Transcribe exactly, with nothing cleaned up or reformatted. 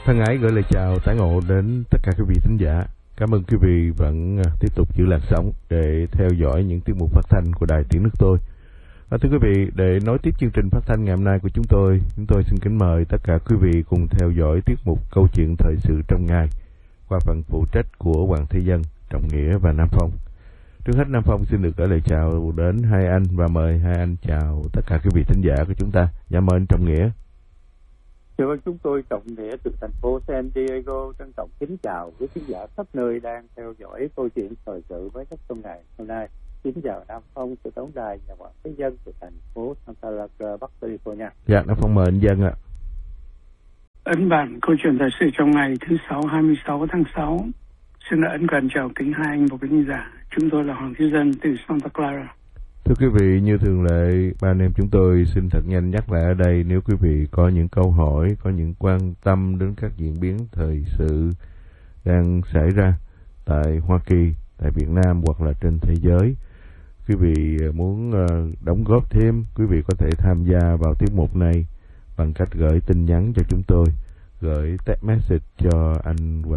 Thân ái gửi lời chào tái ngộ đến tất cả quý vị thính giả. Cảm ơn quý vị vẫn tiếp tục giữ làn sóng để theo dõi những tiết mục phát thanh của Đài Tiếng Nước Tôi. Và thưa quý vị, để nối tiếp chương trình phát thanh ngày hôm nay của chúng tôi, chúng tôi xin kính mời tất cả quý vị cùng theo dõi tiết mục Câu chuyện thời sự trong ngày qua phần phụ trách của Hoàng Thế Dân, Trọng Nghĩa và Nam Phong. Trước hết, Nam Phong xin được gửi lời chào đến hai anh và mời hai anh chào tất cả quý vị thính giả của chúng ta. Dạ mời anh Trọng Nghĩa. Dạ vâng, chúng tôi Trọng Nghĩa từ thành phố San Diego trân trọng kính chào quý khán giả khắp nơi đang theo dõi câu chuyện thời sự với các trong ngày hôm nay. Kính chào Nam Phong từ tổng đài nhà Hoàng Thế Dân từ thành phố Santa Clara, Bắc California. Dạ, Nam Phong mời anh Dân ạ. Ấn bản câu chuyện thời sự trong ngày thứ sáu hai mươi sáu tháng sáu. Xin ấn cần chào kính hai anh và quý khán giả. Chúng tôi là Hoàng Thế Dân từ Santa Clara. Thưa quý vị, như thường lệ, ba anh em chúng tôi xin thật nhanh nhắc lại ở đây, nếu quý vị có những câu hỏi, có những quan tâm đến các diễn biến thời sự đang xảy ra tại Hoa Kỳ, tại Việt Nam hoặc là trên thế giới, quý vị muốn đóng góp thêm, quý vị có thể tham gia vào tiết mục này bằng cách gửi tin nhắn cho chúng tôi, gửi text message cho anh